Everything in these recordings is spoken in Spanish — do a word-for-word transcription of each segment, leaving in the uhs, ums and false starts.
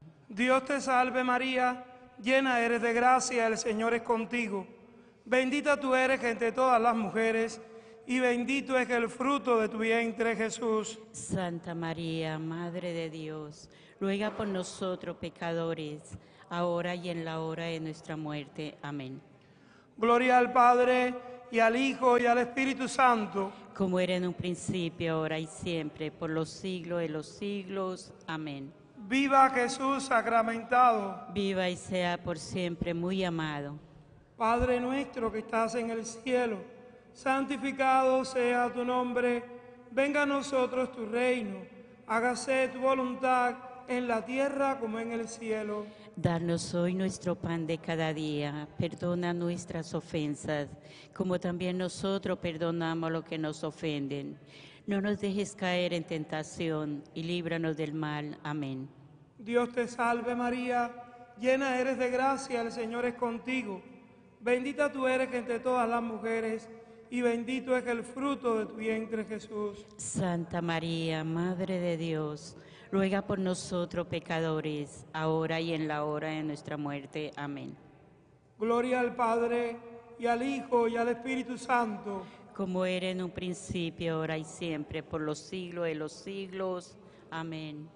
Dios te salve María, llena eres de gracia, el Señor es contigo. Bendita tú eres entre todas las mujeres, y bendito es el fruto de tu vientre, Jesús. Santa María, Madre de Dios, ruega por nosotros pecadores, ahora y en la hora de nuestra muerte. Amén. Gloria al Padre, y al Hijo, y al Espíritu Santo. Como era en un principio, ahora y siempre, por los siglos de los siglos. Amén. Viva Jesús sacramentado. Viva y sea por siempre muy amado. Padre nuestro que estás en el cielo, santificado sea tu nombre. Venga a nosotros tu reino. Hágase tu voluntad en la tierra como en el cielo. Danos hoy nuestro pan de cada día. Perdona nuestras ofensas, como también nosotros perdonamos a los que nos ofenden. No nos dejes caer en tentación y líbranos del mal. Amén. Dios te salve María, llena eres de gracia, el Señor es contigo. Bendita tú eres entre todas las mujeres, y bendito es el fruto de tu vientre, Jesús. Santa María, Madre de Dios, ruega por nosotros pecadores, ahora y en la hora de nuestra muerte. Amén. Gloria al Padre, y al Hijo, y al Espíritu Santo. Como era en un principio, ahora y siempre, por los siglos de los siglos. Amén.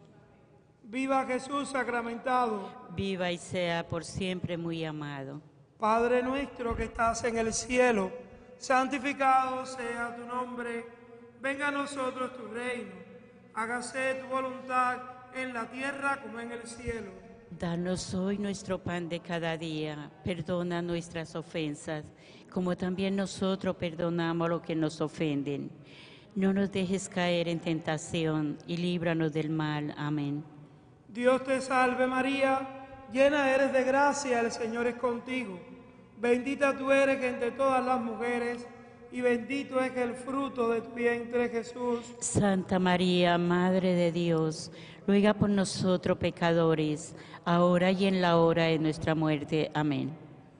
Viva Jesús sacramentado. Viva y sea por siempre muy amado. Padre nuestro que estás en el cielo, santificado sea tu nombre. Venga a nosotros tu reino. Hágase tu voluntad en la tierra como en el cielo. Danos hoy nuestro pan de cada día. Perdona nuestras ofensas, como también nosotros perdonamos a los que nos ofenden. No nos dejes caer en tentación y líbranos del mal. Amén. Dios te salve María, llena eres de gracia, el Señor es contigo. Bendita tú eres entre todas las mujeres, y bendito es el fruto de tu vientre, Jesús. Santa María, Madre de Dios, ruega por nosotros pecadores, ahora y en la hora de nuestra muerte. Amén.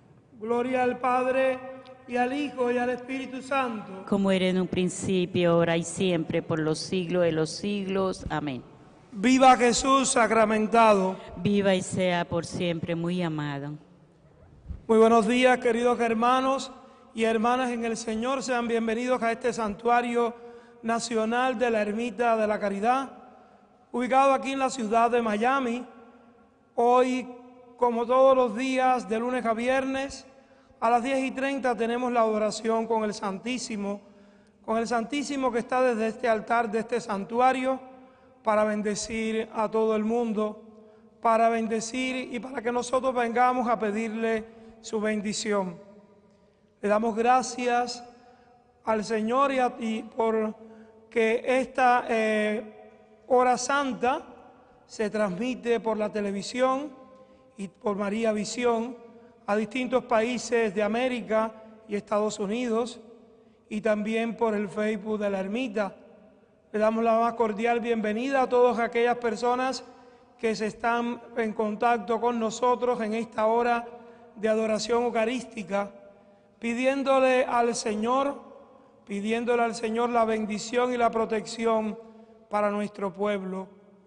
Gloria al Padre, y al Hijo, y al Espíritu Santo. Como era en un principio, ahora y siempre, por los siglos de los siglos. Amén. Viva Jesús sacramentado. Viva y sea por siempre muy amado. Muy buenos días, queridos hermanos y hermanas en el Señor. Sean bienvenidos a este santuario nacional de la Ermita de la Caridad, ubicado aquí en la ciudad de Miami. Hoy, como todos los días, de lunes a viernes, a las diez y treinta tenemos la adoración con el Santísimo, con el Santísimo que está desde este altar de este santuario, para bendecir a todo el mundo, para bendecir y para que nosotros vengamos a pedirle su bendición. Le damos gracias al Señor y, a, y por que esta eh, hora santa se transmite por la televisión y por María Visión a distintos países de América y Estados Unidos, y también por el Facebook de la Ermita. Le damos la más cordial bienvenida a todas aquellas personas que se están en contacto con nosotros en esta hora de adoración eucarística, pidiéndole al Señor, pidiéndole al Señor la bendición y la protección para nuestro pueblo.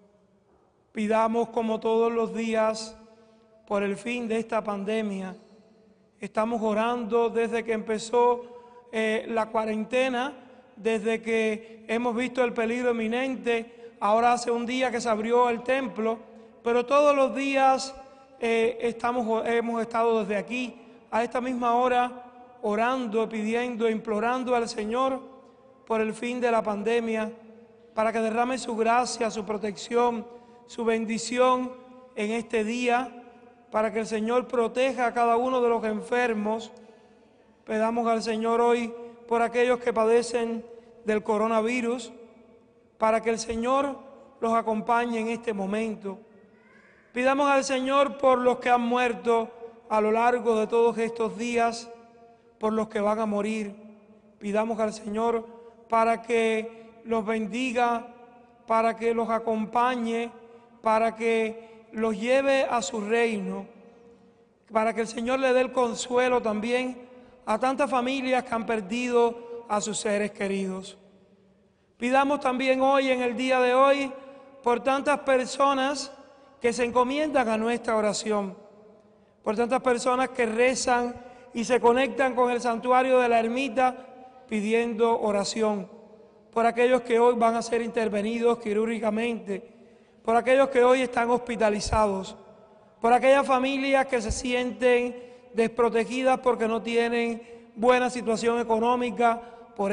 Pidamos como todos los días por el fin de esta pandemia. Estamos orando desde que empezó eh, la cuarentena, desde que hemos visto el peligro inminente. Ahora hace un día que se abrió el templo, pero todos los días eh, estamos, hemos estado desde aquí a esta misma hora orando, pidiendo, implorando al Señor por el fin de la pandemia, para que derrame su gracia, su protección, su bendición en este día, para que el Señor proteja a cada uno de los enfermos. Pedamos al Señor hoy por aquellos que padecen del coronavirus, para que el Señor los acompañe en este momento. Pidamos al Señor por los que han muerto a lo largo de todos estos días, por los que van a morir. Pidamos al Señor para que los bendiga, para que los acompañe, para que los lleve a su reino, para que el Señor le dé el consuelo también a tantas familias que han perdido a sus seres queridos. Pidamos también hoy, en el día de hoy, por tantas personas que se encomiendan a nuestra oración, por tantas personas que rezan y se conectan con el santuario de la ermita pidiendo oración, por aquellos que hoy van a ser intervenidos quirúrgicamente, por aquellos que hoy están hospitalizados, por aquellas familias que se sienten desprotegidas porque no tienen buena situación económica